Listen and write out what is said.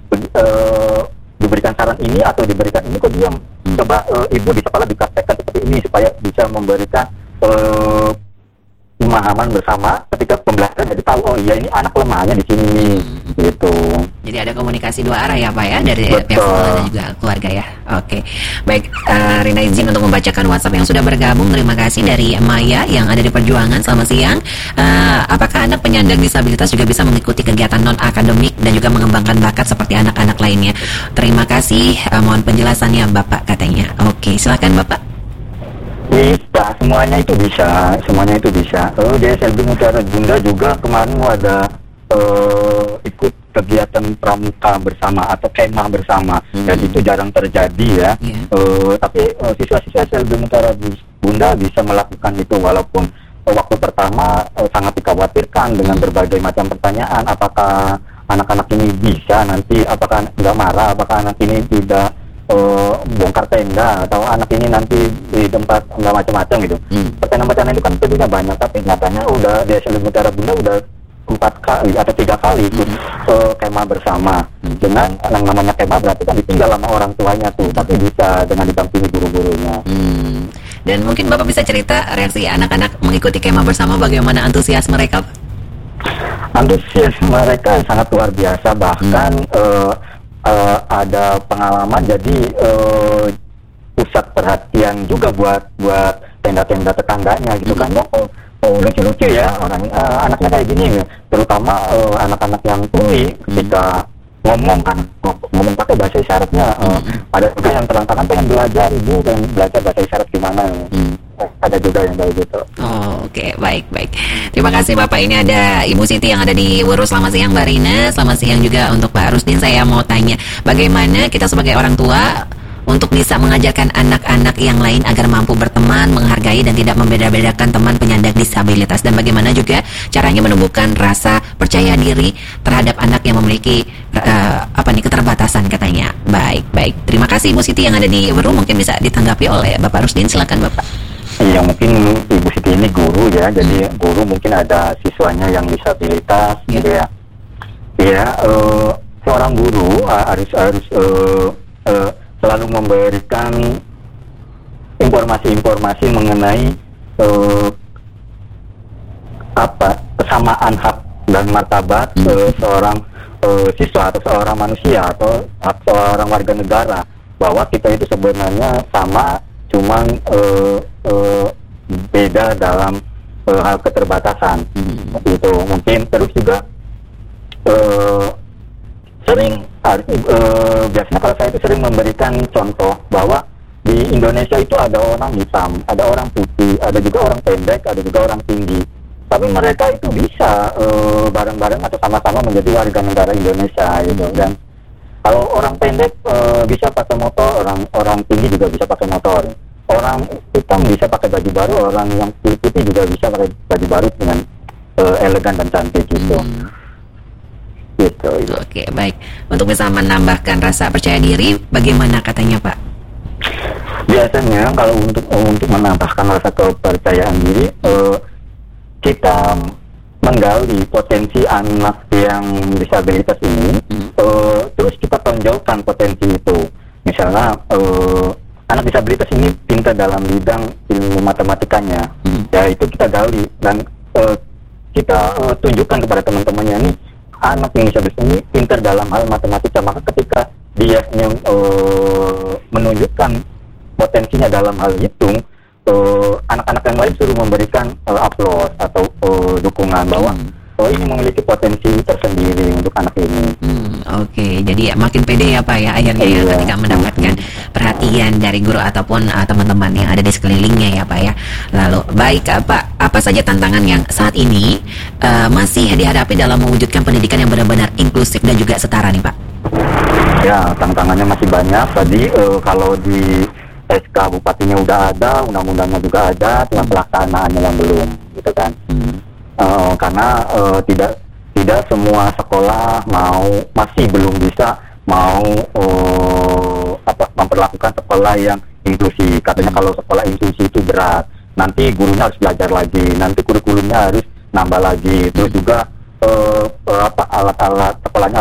diberikan saran ini atau diberikan ini kok diam. Coba ibu di sekolah dipraktekkan seperti ini supaya bisa memberikan pemahaman bersama ketika pembelajaran, jadi tahu oh iya ini anak lemahnya di sini gitu. Jadi ada komunikasi dua arah ya Pak ya, dari Betul. pihak sekolah dan juga keluarga ya. Oke, baik, Rina izin untuk membacakan WhatsApp yang sudah bergabung. Terima kasih dari Maya yang ada di Perjuangan. Selamat siang. Apakah anak penyandang disabilitas juga bisa mengikuti kegiatan non akademik dan juga mengembangkan bakat seperti anak-anak lainnya? Terima kasih. Mohon penjelasannya Bapak katanya. Oke, silakan Bapak. Bisa, semuanya itu bisa. Di SLB Mutiara Bunda juga kemarin ada ikut kegiatan pramuka bersama atau kemah bersama, dan itu jarang terjadi ya. Tapi siswa-siswa SLB Mutiara Bunda bisa melakukan itu, walaupun waktu pertama sangat dikhawatirkan dengan berbagai macam pertanyaan, apakah anak-anak ini bisa nanti, apakah nggak marah, apakah anak ini tidak bongkar tenda, atau anak ini nanti di tempat nggak macam-macam gitu. Pertanyaan-pertanyaan itu kan tentunya banyak, tapi nyatanya udah di SLB Mutiara Bunda udah 4 kali atau 3 kali ikut kemah bersama. Dengan yang namanya kemah berarti kan ditinggal sama orang tuanya tuh, tapi bisa dengan didampingi guru-gurunya. Dan mungkin Bapak bisa cerita reaksi anak-anak mengikuti kemah bersama, bagaimana antusias mereka? Antusias mereka sangat luar biasa, bahkan ada pengalaman jadi pusat perhatian juga buat tenda-tenda tetangganya gitu kan. Lucu-lucu ya orang anaknya kayak gini, terutama anak-anak yang tuli ketika ngomong pakai bahasa isyaratnya. Ada juga yang terang-terangan pengen belajar bahasa isyarat gimana. Ada juga yang kayak gitu. Oke, baik. Terima kasih Bapak. Ini ada Ibu Siti yang ada di Wurus. Selamat siang Mbak Rina. Selamat siang juga untuk Pak Rusdin. Saya mau tanya, bagaimana kita sebagai orang tua untuk bisa mengajarkan anak-anak yang lain agar mampu berteman, menghargai dan tidak membeda-bedakan teman penyandang disabilitas, dan bagaimana juga caranya menumbuhkan rasa percaya diri terhadap anak yang memiliki keterbatasan katanya. Baik. Terima kasih Ibu Siti yang ada di Wurus. Mungkin bisa ditanggapi oleh Bapak Rusdin. Silakan Bapak. Iya, mungkin Ibu Siti ini guru ya, jadi guru mungkin ada siswanya yang disabilitas gitu ya. Ya, seorang guru harus selalu memberikan informasi-informasi mengenai kesamaan hak dan martabat seorang siswa atau seorang manusia atau seorang warga negara, bahwa kita itu sebenarnya sama, cuman beda dalam hal keterbatasan. Itu mungkin terus juga biasanya kalau saya itu sering memberikan contoh bahwa di Indonesia itu ada orang hitam, ada orang putih, ada juga orang pendek, ada juga orang tinggi, tapi mereka itu bisa bareng-bareng atau sama-sama menjadi warga negara Indonesia gitu. Dan kalau orang pendek bisa pakai motor, orang tinggi juga bisa pakai motor, orang hitam bisa pakai baju baru, orang yang putih juga bisa pakai baju baru dengan elegan dan cantik gitu. Gitu. Oke, baik. Untuk bisa menambahkan rasa percaya diri, bagaimana katanya Pak? Biasanya kalau untuk menambahkan rasa kepercayaan diri, kita menggali potensi anak yang disabilitas ini, terus kita tonjolkan potensi itu. Misalnya anak disabilitas ini pintar dalam bidang ilmu matematikanya, ya itu kita gali dan kita tunjukkan kepada teman-temannya nih, anak yang disabilitas ini pintar dalam hal matematika, maka ketika dia menunjukkan potensinya dalam hal hitung, anak-anak yang lain suruh memberikan aplaus atau dukungan bahwa ini memiliki potensi tersendiri untuk anak ini. Oke, jadi makin pede ya Pak ya akhirnya ya ketika mendapatkan perhatian dari guru ataupun teman-teman yang ada di sekelilingnya ya Pak ya. Lalu baik Pak, apa saja tantangan yang saat ini masih dihadapi dalam mewujudkan pendidikan yang benar-benar inklusif dan juga setara nih Pak? Ya, tantangannya masih banyak. Tadi kalau di SK Bupatinya udah ada, undang-undangnya juga ada, cuma pelaksanaannya yang belum, gitu kan. Karena tidak semua sekolah masih belum bisa memperlakukan sekolah yang inklusi. Katanya kalau sekolah inklusi itu berat, nanti gurunya harus belajar lagi, nanti kurikulumnya harus nambah lagi, terus juga alat-alat sekolahnya